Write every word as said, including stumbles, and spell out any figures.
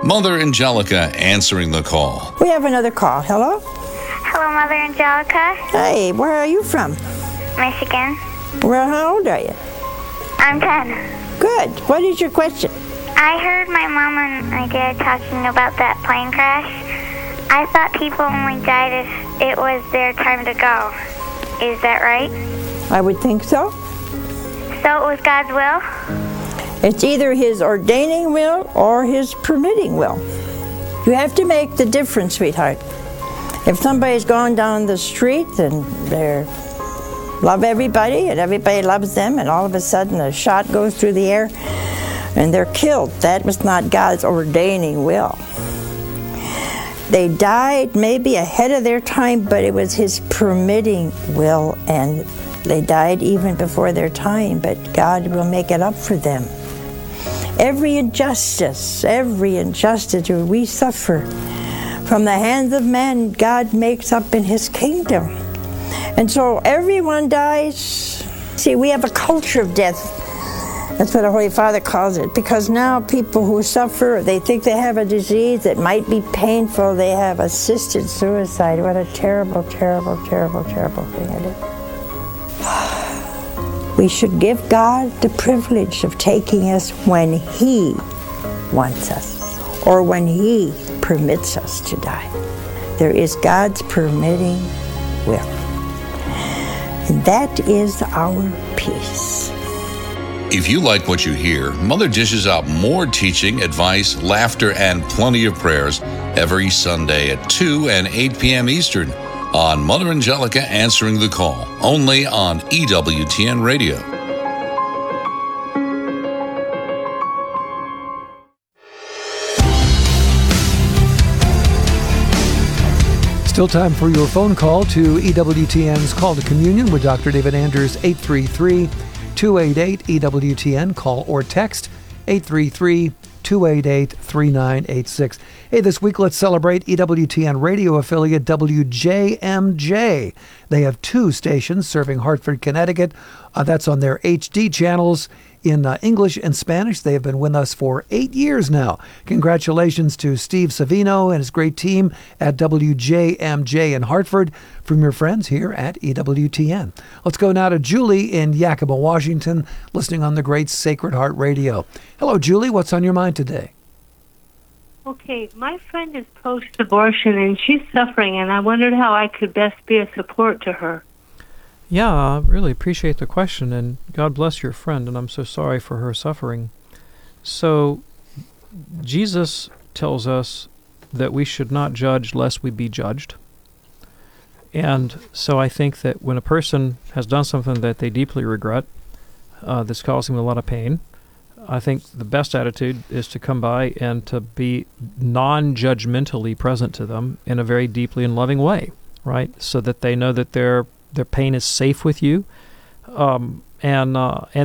Mother Angelica answering the call. We have another call. Hello? Hello, Mother Angelica. Hey, where are you from? Michigan. Well, how old are you? I'm ten. Good. What is your question? I heard my mom and my dad talking about that plane crash. I thought people only died if it was their time to go. Is that right? I would think so. So it was God's will? It's either his ordaining will or his permitting will. You have to make the difference, sweetheart. If somebody's going down the street and they love everybody and everybody loves them and all of a sudden a shot goes through the air and they're killed, that was not God's ordaining will. They died maybe ahead of their time, but it was his permitting will, and they died even before their time, but God will make it up for them. Every injustice, every injustice we suffer from the hands of man, God makes up in his kingdom. And so everyone dies. See, we have a culture of death. That's what the Holy Father calls it, because now people who suffer, they think they have a disease that might be painful, they have assisted suicide. What a terrible, terrible, terrible, terrible thing it is. We should give God the privilege of taking us when he wants us, or when he permits us to die. There is God's permitting will. And that is our peace. If you like what you hear, Mother dishes out more teaching, advice, laughter, and plenty of prayers every Sunday at two and eight p.m. Eastern on Mother Angelica Answering the Call, only on E W T N Radio. Still time for your phone call to E W T N's Call to Communion with Doctor David Anders, eight three three, two eight eight, E W T N. Call or text eight three three, two eight eight, three nine eight six. Hey, this week let's celebrate E W T N radio affiliate W J M J. They have two stations serving Hartford, Connecticut. Uh, that's on their H D channels in uh, English and Spanish. They have been with us for eight years now. Congratulations to Steve Savino and his great team at W J M J in Hartford from your friends here at E W T N. Let's go now to Julie in Yakima, Washington, listening on the great Sacred Heart Radio. Hello, Julie. What's on your mind today? Okay, my friend is post-abortion and she's suffering, and I wondered how I could best be a support to her. Yeah, I really appreciate the question, and God bless your friend, and I'm so sorry for her suffering. So, Jesus tells us that we should not judge lest we be judged. And so I think that when a person has done something that they deeply regret, uh, that's causing them a lot of pain, I think the best attitude is to come by and to be non-judgmentally present to them in a very deeply and loving way, right? So that they know that their their pain is safe with you, um, and uh, and